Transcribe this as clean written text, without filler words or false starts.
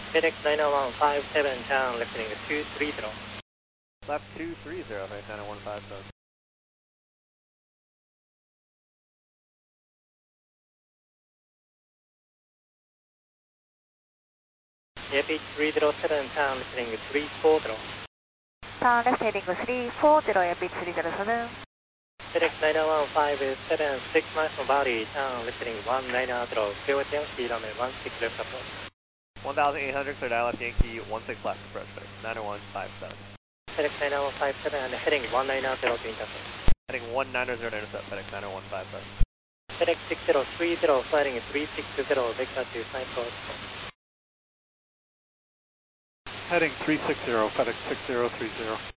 FedEx 90157, turn left heading 230. Left 230, FedEx 90157. Airpage 307, turn left heading 340. Turn left heading 340, Airpage 307. FedEx 90157, 6 miles from Bali, turn left heading 190, clear with Yankee, runway 16 left approach. 1800, clear down left Yankee, 16 left approach, FedEx 90157. FedEx 90157 and heading 190 to intercept. Heading 190 to intercept, FedEx 90157. FedEx 6030, flying 360, vector to Cyprus. Heading 360, FedEx 6030.